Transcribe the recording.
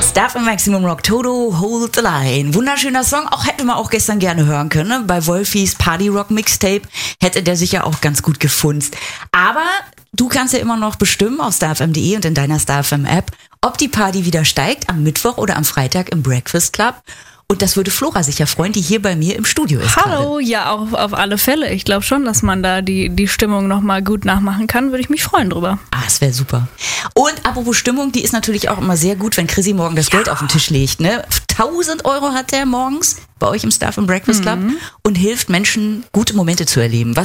Stuff im Maximum Rock, Toto, Hold the Line. Wunderschöner Song, auch hätte man auch gestern gerne hören können. Ne? Bei Wolfis Party Rock Mixtape hätte der sicher auch ganz gut gefunzt. Aber du kannst ja immer noch bestimmen auf starfm.de und in deiner StarFM App, ob die Party wieder steigt am Mittwoch oder am Freitag im Breakfast Club. Und das würde Flora sicher freuen, die hier bei mir im Studio ist. Hallo, gerade. Ja, auch auf alle Fälle. Ich glaube schon, dass man da die Stimmung nochmal gut nachmachen kann. Würde ich mich freuen drüber. Ah, das wäre super. Und apropos Stimmung, die ist natürlich auch immer sehr gut, wenn Chrissy morgen das Geld auf den Tisch legt. Ne? 1.000 € hat der morgens bei euch im Stuff im Breakfast Club und hilft Menschen, gute Momente zu erleben.